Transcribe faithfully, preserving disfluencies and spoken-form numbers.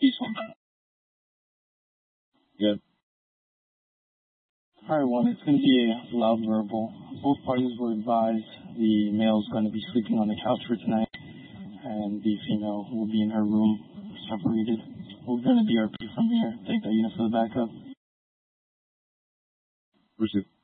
Peaceful man. Good. Alright, one, it's going to be a loud verbal. Both parties were advised the male's going to be sleeping on the couch for tonight, and the female will be in her room, separated. We're going to D R P from here. Take that unit for the backup. Receive.